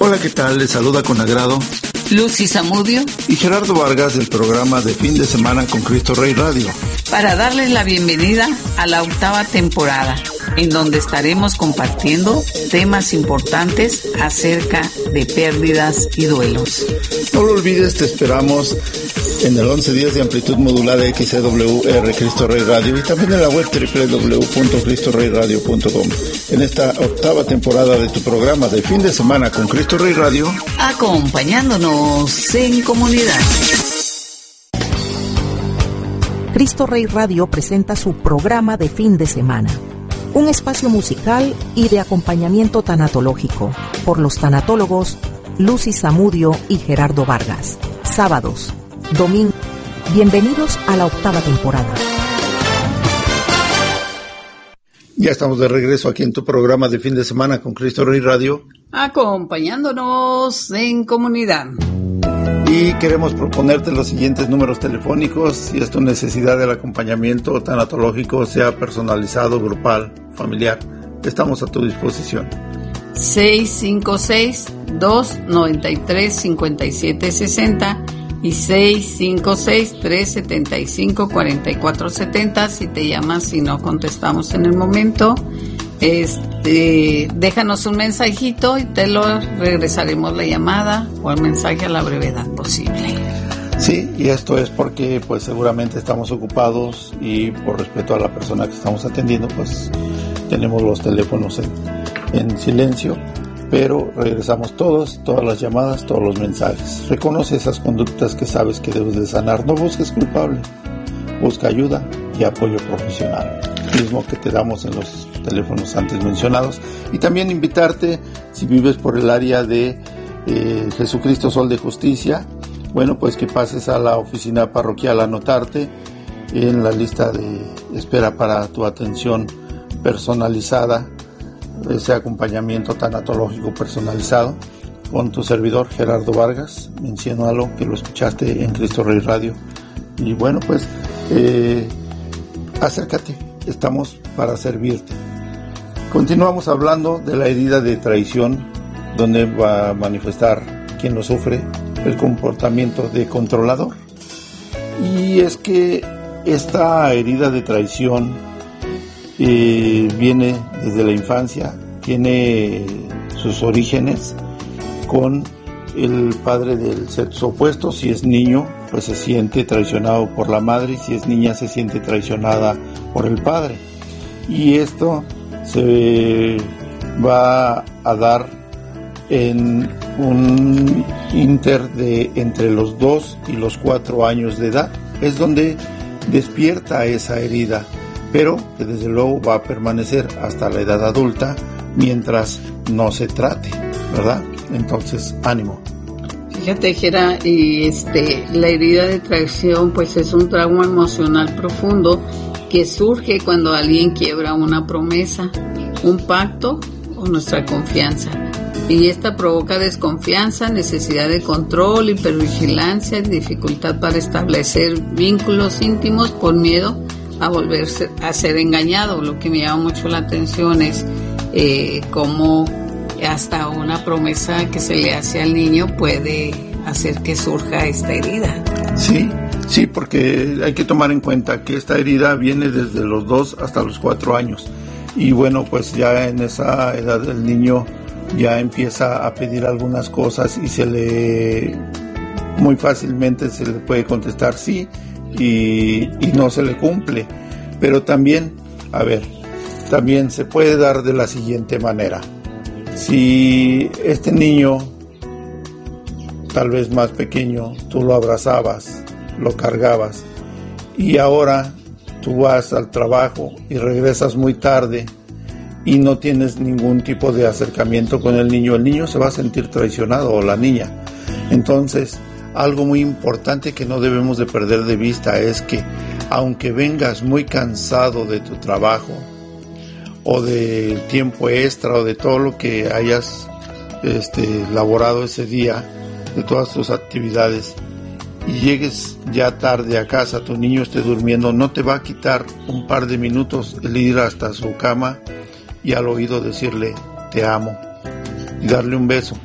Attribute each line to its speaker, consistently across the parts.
Speaker 1: Hola, ¿qué tal? Les saluda con agrado
Speaker 2: Lucy Zamudio
Speaker 1: y Gerardo Vargas del programa de fin de semana con Cristo Rey Radio,
Speaker 2: para darles la bienvenida a la 8ª temporada, en donde estaremos compartiendo temas importantes acerca de pérdidas y duelos.
Speaker 1: No lo olvides, te esperamos en el 11 días de amplitud modulada XCWR Cristo Rey Radio y también en la web www.cristoreyradio.com. En esta 8ª temporada de tu programa de fin de semana con Cristo Rey Radio,
Speaker 2: acompañándonos en comunidad.
Speaker 3: Cristo Rey Radio presenta su programa de fin de semana, un espacio musical y de acompañamiento tanatológico por los tanatólogos Lucy Zamudio y Gerardo Vargas. Sábados, domingo. Bienvenidos a la 8ª temporada.
Speaker 1: Ya estamos de regreso aquí en tu programa de fin de semana con Cristo Rey Radio,
Speaker 2: acompañándonos en comunidad.
Speaker 1: Y queremos proponerte los siguientes números telefónicos si es tu necesidad del acompañamiento tanatológico, sea personalizado, grupal, familiar. Estamos a tu disposición.
Speaker 2: 656-293-5760 y 656-375-4470. Si te llamas y no contestamos en el momento, déjanos un mensajito y te lo regresaremos la llamada o el mensaje a la brevedad posible.
Speaker 1: Sí, y esto es porque pues seguramente estamos ocupados y por respeto a la persona que estamos atendiendo, pues tenemos los teléfonos en silencio, pero regresamos todas las llamadas, todos los mensajes. Reconoce esas conductas que sabes que debes de sanar, no busques culpable, busca ayuda y apoyo profesional, mismo que te damos en los teléfonos antes mencionados. Y también invitarte, si vives por el área de Jesucristo Sol de Justicia, bueno, pues que pases a la oficina parroquial a anotarte en la lista de espera para tu atención personalizada, ese acompañamiento tanatológico personalizado con tu servidor Gerardo Vargas. Menciónalo que lo escuchaste en Cristo Rey Radio. Y bueno, pues acércate, estamos para servirte. Continuamos hablando de la herida de traición, donde va a manifestar quien lo sufre el comportamiento de controlador. Y es que esta herida de traición viene desde la infancia, tiene sus orígenes con el padre del sexo opuesto. Si es niño, pues se siente traicionado por la madre, y si es niña se siente traicionada por el padre. Y esto se va a dar en un inter de entre los 2 y los 4 años de edad. Es donde despierta esa herida, pero que desde luego va a permanecer hasta la edad adulta mientras no se trate, ¿verdad? Entonces, ánimo.
Speaker 2: Fíjate, Gera, y la herida de traición pues es un trauma emocional profundo que surge cuando alguien quiebra una promesa, un pacto o nuestra confianza. Y esta provoca desconfianza, necesidad de control, hipervigilancia, dificultad para establecer vínculos íntimos por miedo a volverse a ser engañado. Lo que me llama mucho la atención es cómo hasta una promesa que se le hace al niño puede hacer que surja esta herida.
Speaker 1: Sí, porque hay que tomar en cuenta que esta herida viene desde los 2 hasta los 4 años. Y bueno, pues ya en esa edad el niño ya empieza a pedir algunas cosas y muy fácilmente se le puede contestar sí y no se le cumple. Pero también se puede dar de la siguiente manera. Si este niño, tal vez más pequeño, tú lo abrazabas, lo cargabas, y ahora tú vas al trabajo y regresas muy tarde y no tienes ningún tipo de acercamiento con el niño se va a sentir traicionado, o la niña. Entonces, algo muy importante que no debemos de perder de vista es que aunque vengas muy cansado de tu trabajo o del tiempo extra o de todo lo que hayas laborado ese día, de todas tus actividades, y llegues ya tarde a casa, tu niño esté durmiendo, no te va a quitar un par de minutos el ir hasta su cama y al oído decirle te amo y darle un beso.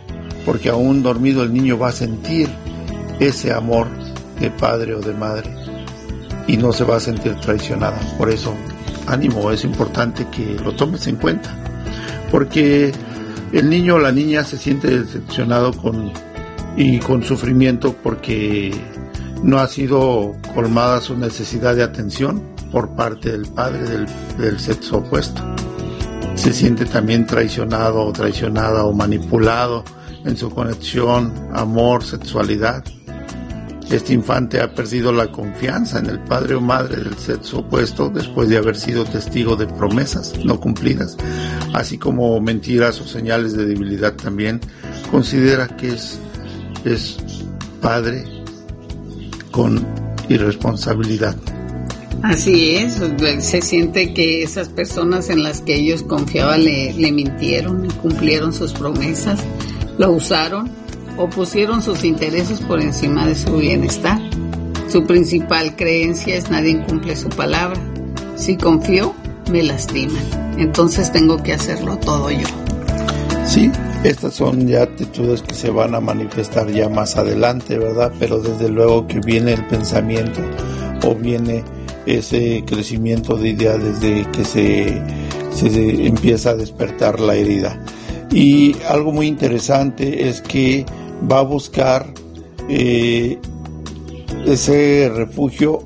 Speaker 1: porque aún dormido el niño va a sentir ese amor de padre o de madre y no se va a sentir traicionada. Por eso, ánimo, es importante que lo tomes en cuenta, porque el niño o la niña se siente decepcionado con sufrimiento porque no ha sido colmada su necesidad de atención por parte del padre del sexo opuesto. Se siente también traicionado o traicionada o manipulado en su conexión, amor, sexualidad. Este infante ha perdido la confianza en el padre o madre del sexo opuesto después de haber sido testigo de promesas no cumplidas, así como mentiras o señales de debilidad también. Considera que es padre con irresponsabilidad.
Speaker 2: Así es, se siente que esas personas en las que ellos confiaban le mintieron, incumplieron sus promesas, lo usaron o pusieron sus intereses por encima de su bienestar. Su principal creencia es: nadie cumple su palabra. Si confío, me lastiman. Entonces tengo que hacerlo todo yo.
Speaker 1: Sí, estas son ya actitudes que se van a manifestar ya más adelante, ¿verdad? Pero desde luego que viene el pensamiento o viene ese crecimiento de idea desde que se empieza a despertar la herida. Y algo muy interesante es que va a buscar ese refugio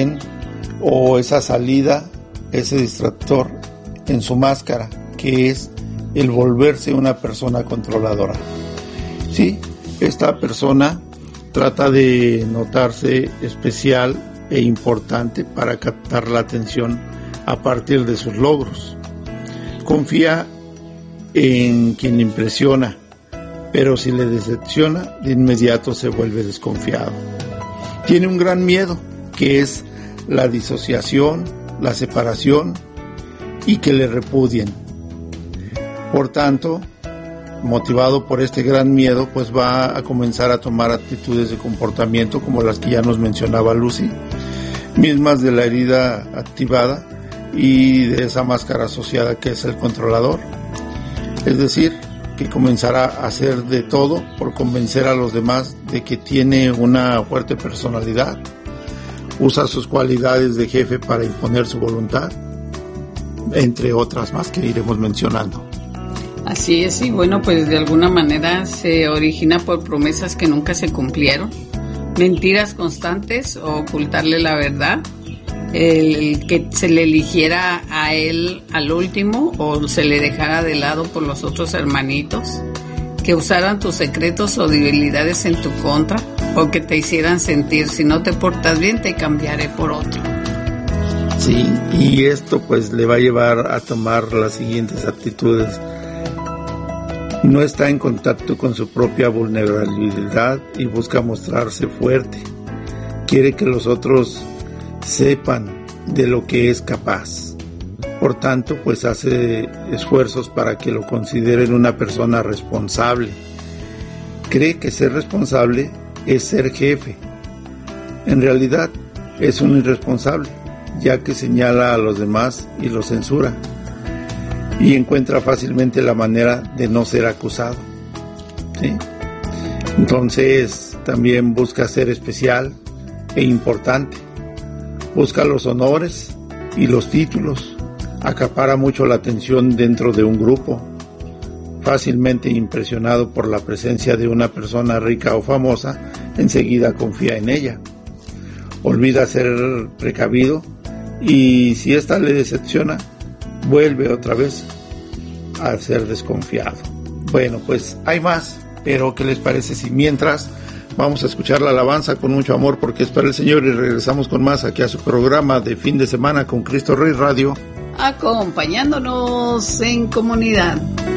Speaker 1: o esa salida, ese distractor en su máscara, que es el volverse una persona controladora. Sí, esta persona trata de notarse especial e importante para captar la atención a partir de sus logros. Confía en quien impresiona, pero si le decepciona, de inmediato se vuelve desconfiado. Tiene un gran miedo, que es la disociación, la separación y que le repudien. Por tanto, motivado por este gran miedo, pues va a comenzar a tomar actitudes de comportamiento como las que ya nos mencionaba Lucy, mismas de la herida activada y de esa máscara asociada que es el controlador. Es decir, que comenzará a hacer de todo por convencer a los demás de que tiene una fuerte personalidad, usa sus cualidades de jefe para imponer su voluntad, entre otras más que iremos mencionando.
Speaker 2: Así es, y bueno, pues de alguna manera se origina por promesas que nunca se cumplieron, mentiras constantes o ocultarle la verdad, el que se le eligiera a él al último o se le dejara de lado por los otros hermanitos, que usaran tus secretos o debilidades en tu contra, o que te hicieran sentir: si no te portas bien te cambiaré por otro.
Speaker 1: Sí, y esto pues le va a llevar a tomar las siguientes actitudes. No está en contacto con su propia vulnerabilidad y busca mostrarse fuerte. Quiere que los otros sepan de lo que es capaz. Por tanto, pues hace esfuerzos para que lo consideren una persona responsable. Cree que ser responsable es ser jefe. En realidad, es un irresponsable, ya que señala a los demás y los censura, y encuentra fácilmente la manera de no ser acusado. ¿Sí? Entonces, también busca ser especial e importante. Busca los honores y los títulos. Acapara mucho la atención dentro de un grupo. Fácilmente impresionado por la presencia de una persona rica o famosa, enseguida confía en ella. Olvida ser precavido y si ésta le decepciona, vuelve otra vez a ser desconfiado. Bueno, pues hay más, pero ¿qué les parece si mientras vamos a escuchar la alabanza con mucho amor, porque es para el Señor, y regresamos con más aquí a su programa de fin de semana con Cristo Rey Radio,
Speaker 2: acompañándonos en comunidad?